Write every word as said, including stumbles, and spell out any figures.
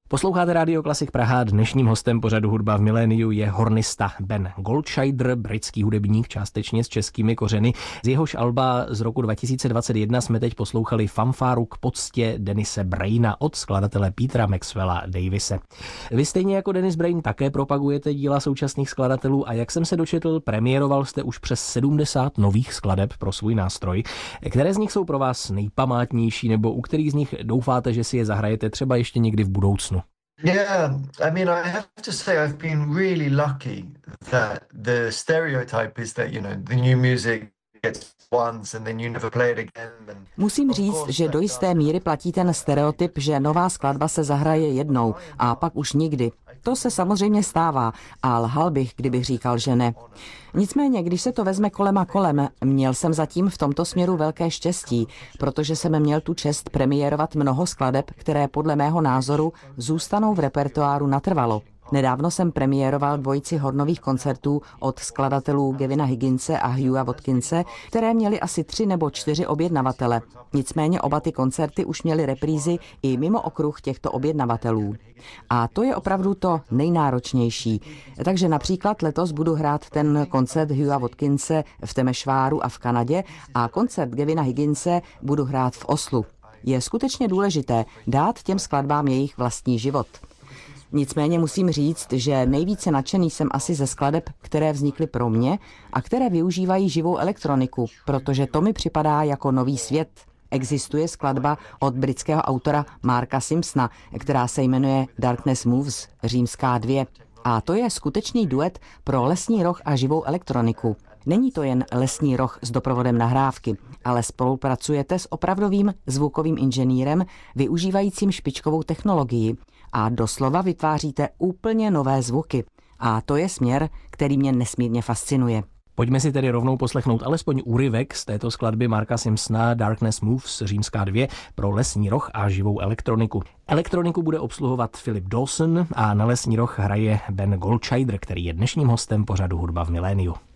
Posloucháte Rádio Klasik Praha. Dnešním hostem pořadu Hudba v miléniu je hornista Ben Goldscheider, britský hudebník, částečně s českými kořeny. Z jehož alba z roku dva tisíce dvacet jedna jsme teď poslouchali fanfáru k poctě Denise Braina od skladatele Petera Maxwella Davise. Vy stejně jako Dennis Brain také propagujete díla současných skladatelů a jak jsem se dočetl, premiéroval jste už přes sedmdesát nových skladeb pro svůj nástroj. Které z nich jsou pro vás nejpamátnější nebo u kterých z nich doufáte, že si je zahrajete třeba ještě někdy v budoucnu? Yeah, I mean, I have to say I've been really lucky that the stereotype is that, you know, the new music gets once and then you never play it again. Musím říct, že do jisté míry platí ten stereotyp, že nová skladba se zahraje jednou a pak už nikdy. To se samozřejmě stává a lhal bych, kdybych říkal, že ne. Nicméně, když se to vezme kolem a kolem, měl jsem zatím v tomto směru velké štěstí, protože jsem měl tu čest premiérovat mnoho skladeb, které podle mého názoru zůstanou v repertoáru natrvalo. Nedávno jsem premiéroval dvojici hornových koncertů od skladatelů Gavina Higginse a Hugha Watkinse, které měly asi tři nebo čtyři objednavatele. Nicméně oba ty koncerty už měly reprízy i mimo okruh těchto objednavatelů. A to je opravdu to nejnáročnější. Takže například letos budu hrát ten koncert Hugha Watkinse v Temešváru a v Kanadě a koncert Gavina Higginse budu hrát v Oslu. Je skutečně důležité dát těm skladbám jejich vlastní život. Nicméně musím říct, že nejvíce nadšený jsem asi ze skladeb, které vznikly pro mě a které využívají živou elektroniku, protože to mi připadá jako nový svět. Existuje skladba od britského autora Marka Simpsona, která se jmenuje Darkness Moves, římská dvě. A to je skutečný duet pro lesní roh a živou elektroniku. Není to jen lesní roh s doprovodem nahrávky, ale spolupracujete s opravdovým zvukovým inženýrem využívajícím špičkovou technologii a doslova vytváříte úplně nové zvuky. A to je směr, který mě nesmírně fascinuje. Pojďme si tedy rovnou poslechnout alespoň úryvek z této skladby Marka Simpsona Darkness Moves, římská dvě, pro lesní roh a živou elektroniku. Elektroniku bude obsluhovat Philip Dawson a na lesní roh hraje Ben Goldscheider, který je dnešním hostem pořadu Hudba v miléniu.